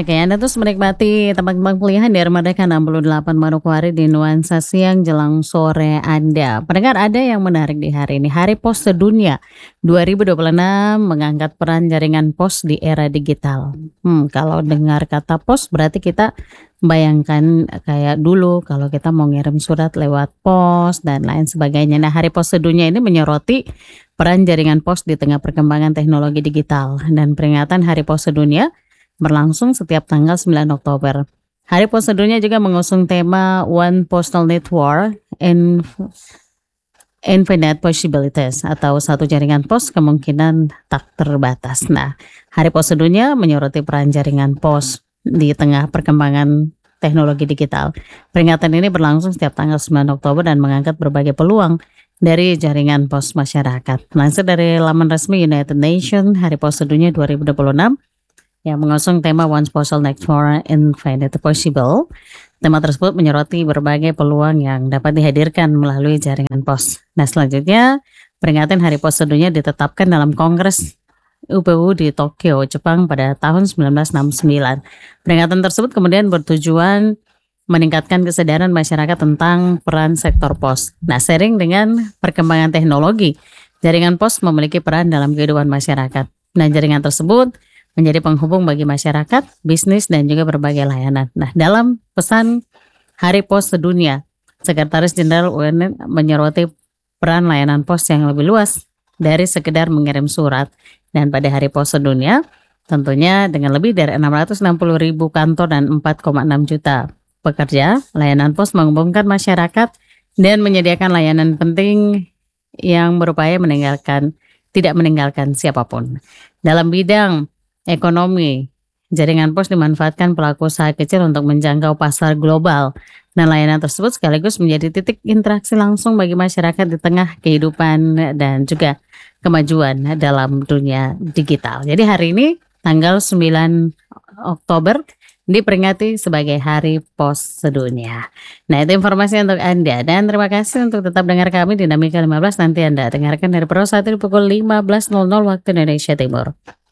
Oke, Anda terus menikmati tempat-tempat pilihan di Armada K68 Manokwari di nuansa siang jelang sore Anda. Pendengar, ada yang menarik di hari ini. Hari Pos Sedunia 2026 mengangkat peran jaringan pos di era digital. Kalau dengar kata pos berarti kita bayangkan kayak dulu kalau kita mau ngirim surat lewat pos dan lain sebagainya. Nah, Hari Pos Sedunia ini menyoroti peran jaringan pos di tengah perkembangan teknologi digital, dan peringatan Hari Pos Sedunia berlangsung setiap tanggal 9 Oktober. Hari Pos Sedunia juga mengusung tema One Postal Network Infinite Possibilities, atau satu jaringan pos kemungkinan tak terbatas. Nah, Hari Pos Sedunia menyoroti peran jaringan pos di tengah perkembangan teknologi digital. Peringatan ini berlangsung setiap tanggal 9 Oktober dan mengangkat berbagai peluang dari jaringan pos masyarakat. Lansir dari laman resmi United Nations, Hari Pos Sedunia 2026 yang mengusung tema One Postal Network Infinite Possible. Tema tersebut menyoroti berbagai peluang yang dapat dihadirkan melalui jaringan pos. Nah, selanjutnya peringatan Hari Pos Sedunia ditetapkan dalam Kongres UPU di Tokyo, Jepang pada tahun 1969. Peringatan tersebut kemudian bertujuan meningkatkan kesadaran masyarakat tentang peran sektor pos. Nah, seiring dengan perkembangan teknologi, jaringan pos memiliki peran dalam kehidupan masyarakat. Nah, jaringan tersebut menjadi penghubung bagi masyarakat, bisnis, dan juga berbagai layanan. Nah, dalam pesan Hari Pos Sedunia, Sekretaris Jenderal UN menyoroti peran layanan pos yang lebih luas dari sekedar mengirim surat. Dan pada Hari Pos Sedunia, tentunya dengan lebih dari 660.000 kantor dan 4,6 juta pekerja, layanan pos menghubungkan masyarakat dan menyediakan layanan penting yang berupaya tidak meninggalkan siapapun. Dalam bidang ekonomi, jaringan pos dimanfaatkan pelaku usaha kecil untuk menjangkau pasar global, dan layanan tersebut sekaligus menjadi titik interaksi langsung bagi masyarakat di tengah kehidupan dan juga kemajuan dalam dunia digital. Jadi hari ini tanggal 9 Oktober diperingati sebagai Hari Pos Sedunia. Nah, itu informasi untuk Anda, dan terima kasih untuk tetap dengar kami di Dinamika 15. Nanti Anda dengarkan dari Pro 1 pukul 15.00 waktu Indonesia Timur.